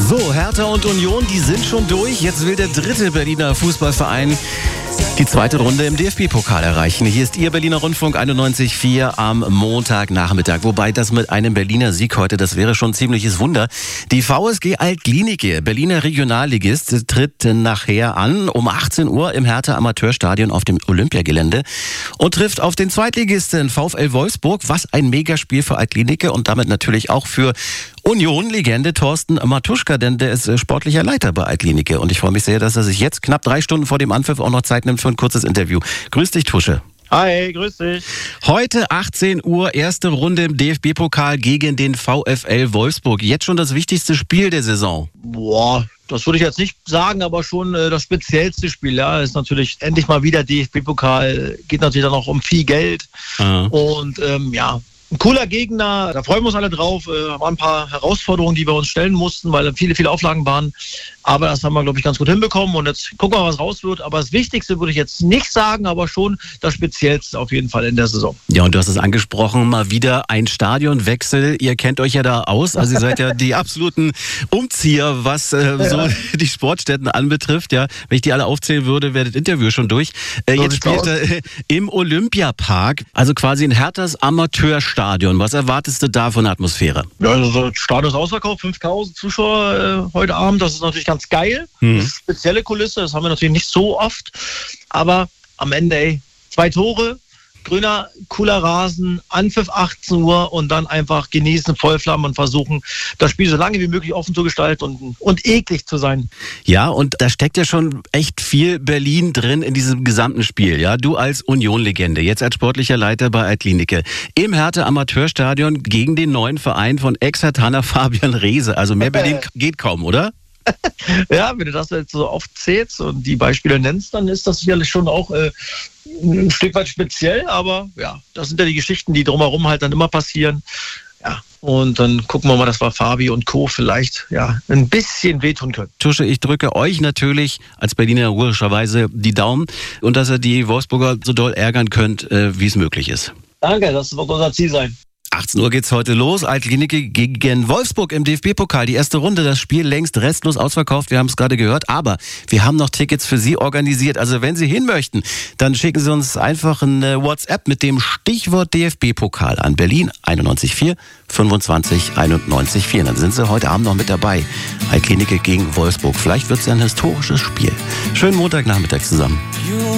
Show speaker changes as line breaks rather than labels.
So, Hertha und Union, die sind schon durch. Jetzt will der dritte Berliner Fußballverein die zweite Runde im DFB-Pokal erreichen. Hier ist Ihr Berliner Rundfunk 91.4 am Montagnachmittag. Wobei das mit einem Berliner Sieg heute, das wäre schon ein ziemliches Wunder. Die VSG Alt-Glienicke, Berliner Regionalligist, tritt nachher an um 18 Uhr im Hertha Amateurstadion auf dem Olympiagelände und trifft auf den Zweitligisten VfL Wolfsburg. Was ein Megaspiel für Alt-Glienicke und damit natürlich auch für Union-Legende Thorsten Matuschka, denn der ist sportlicher Leiter bei Alt-Glienicke. Und ich freue mich sehr, dass er sich jetzt knapp 3 Stunden vor dem Anpfiff auch noch Zeit nimmt für ein kurzes Interview. Grüß dich, Tusche.
Hi, grüß dich.
Heute 18 Uhr, erste Runde im DFB-Pokal gegen den VfL Wolfsburg. Jetzt schon das wichtigste Spiel der Saison.
Boah, das würde ich jetzt nicht sagen, aber schon das speziellste Spiel. Ja, ist natürlich endlich mal wieder DFB-Pokal. Geht natürlich dann auch um viel Geld.
Aha.
Und ein cooler Gegner, da freuen wir uns alle drauf. Waren ein paar Herausforderungen, die wir uns stellen mussten, weil viele Auflagen waren. Aber das haben wir, glaube ich, ganz gut hinbekommen. Und jetzt gucken wir mal, was raus wird. Aber das Wichtigste würde ich jetzt nicht sagen, aber schon das Speziellste auf jeden Fall in der Saison.
Ja, und du hast es angesprochen, mal wieder ein Stadionwechsel. Ihr kennt euch ja da aus. Also ihr seid ja die absoluten Umzieher, was so die Sportstätten anbetrifft. Ja, wenn ich die alle aufzählen würde, wäre das Interview schon durch. Jetzt spielt er im Olympiapark, also quasi in Herthas Amateurstadion. Was erwartest du da von der Atmosphäre?
Ja, also das Stadion ist ausverkauft, 5.000 Zuschauer heute Abend. Das ist natürlich ganz geil. Das ist eine spezielle Kulisse, das haben wir natürlich nicht so oft. Aber am Ende, 2 Tore, grüner, cooler Rasen, Anpfiff 18 Uhr und dann einfach genießen, Vollflammen und versuchen, das Spiel so lange wie möglich offen zu gestalten und eklig zu sein.
Ja, und da steckt ja schon echt viel Berlin drin in diesem gesamten Spiel. Ja, du als Union-Legende, jetzt als sportlicher Leiter bei Alt-Glienicke, im Hertha Amateurstadion gegen den neuen Verein von Ex-Herthaner Fabian Reese. Also mehr Berlin geht kaum, oder?
Ja, wenn du das jetzt so aufzählst und die Beispiele nennst, dann ist das sicherlich schon auch ein Stück weit speziell, aber ja, das sind ja die Geschichten, die drumherum halt dann immer passieren. Ja, und dann gucken wir mal, dass wir Fabi und Co. vielleicht ein bisschen wehtun können.
Tusche, ich drücke euch natürlich als Berliner logischerweise die Daumen und dass ihr die Wolfsburger so doll ärgern könnt, wie es möglich ist.
Danke, das wird unser Ziel sein.
18 Uhr geht's heute los. Alt-Glienicke gegen Wolfsburg im DFB-Pokal. Die erste Runde, das Spiel längst restlos ausverkauft. Wir haben es gerade gehört. Aber wir haben noch Tickets für Sie organisiert. Also wenn Sie hin möchten, dann schicken Sie uns einfach eine WhatsApp mit dem Stichwort DFB-Pokal an Berlin 91.4 25 91.4. Dann sind Sie heute Abend noch mit dabei. Alt-Glienicke gegen Wolfsburg. Vielleicht wird es ja ein historisches Spiel. Schönen Montagnachmittag zusammen.